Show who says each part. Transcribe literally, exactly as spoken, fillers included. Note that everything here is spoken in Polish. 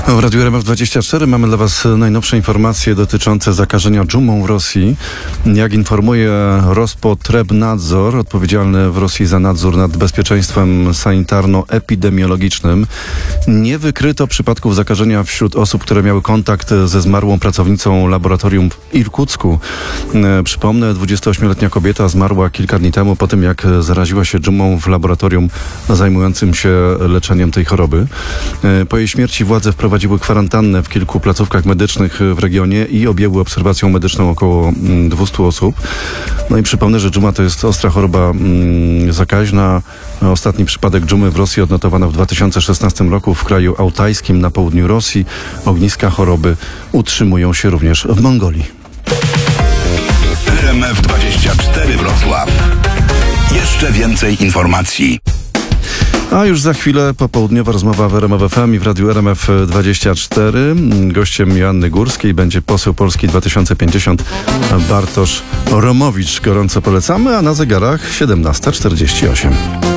Speaker 1: W Radiu R M F dwadzieścia cztery mamy dla Was najnowsze informacje dotyczące zakażenia dżumą w Rosji. Jak informuje Rospotrebnadzor, odpowiedzialny w Rosji za nadzór nad bezpieczeństwem sanitarno-epidemiologicznym, nie wykryto przypadków zakażenia wśród osób, które miały kontakt ze zmarłą pracownicą laboratorium w Irkucku. Przypomnę, dwudziestoośmioletnia kobieta zmarła kilka dni temu po tym, jak zaraziła się dżumą w laboratorium zajmującym się leczeniem tej choroby. Po jej śmierci władze wprowadziły kwarantannę w kilku placówkach medycznych w regionie i objęły obserwacją medyczną około dwieście osób. No i przypomnę, że dżuma to jest ostra choroba mm, zakaźna. Ostatni przypadek dżumy w Rosji odnotowano w dwa tysiące szesnastym roku w kraju altajskim na południu Rosji. Ogniska choroby utrzymują się również w Mongolii.
Speaker 2: R M F dwadzieścia cztery Wrocław. Jeszcze więcej informacji.
Speaker 1: A już za chwilę popołudniowa rozmowa w R M F F M i w Radiu R M F dwadzieścia cztery. Gościem Joanny Górskiej będzie poseł Polski dwa tysiące pięćdziesiąt Bartosz Romowicz. Gorąco polecamy, a na zegarach siedemnasta czterdzieści osiem.